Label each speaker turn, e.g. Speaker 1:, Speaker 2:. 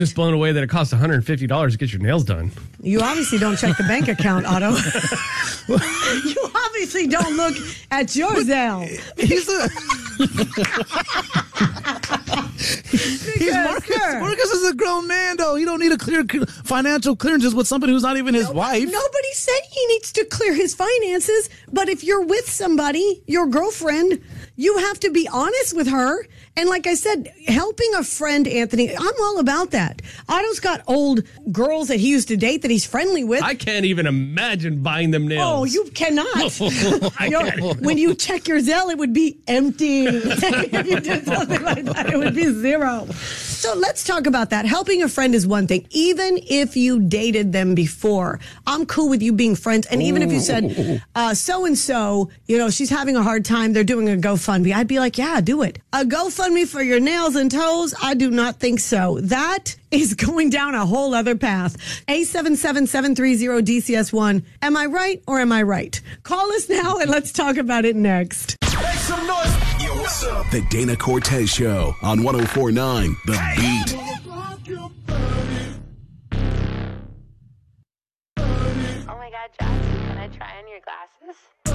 Speaker 1: Just blown away that it costs $150 to get your nails done.
Speaker 2: You obviously don't check the bank account, Otto. You obviously don't look at your Zelle.
Speaker 3: Marcus is a grown man, though. He don't need a clear financial clearances with somebody who's not even his wife.
Speaker 2: Nobody said he needs to clear his finances, but if you're with somebody, your girlfriend, you have to be honest with her. And like I said, helping a friend, Anthony, I'm all about that. Otto's got old girls that he used to date that he's friendly with.
Speaker 1: I can't even imagine buying them nails.
Speaker 2: Oh, you cannot. When you check your Zelle, it would be empty. If you did something like that, it would be zero. So let's talk about that. Helping a friend is one thing. Even if you dated them before, I'm cool with you being friends. And even if you said, so-and-so, she's having a hard time, they're doing a GoFundMe, I'd be like, yeah, do it. A GoFundMe for your nails and toes? I do not think so. That is going down a whole other path. 877-730-DCS1. Am I right or am I right? Call us now and let's talk about it next.
Speaker 4: Make some noise. Yo, what's up? The Dana Cortez Show on 104.9 The Beat.
Speaker 5: Oh my God, Josh, can I try on your glasses?